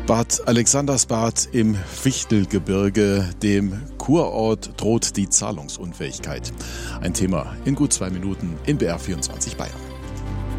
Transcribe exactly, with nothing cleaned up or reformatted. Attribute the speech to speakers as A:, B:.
A: Bad Alexandersbad im Fichtelgebirge, dem Kurort, droht die Zahlungsunfähigkeit. Ein Thema in gut zwei Minuten in B R vierundzwanzig Bayern.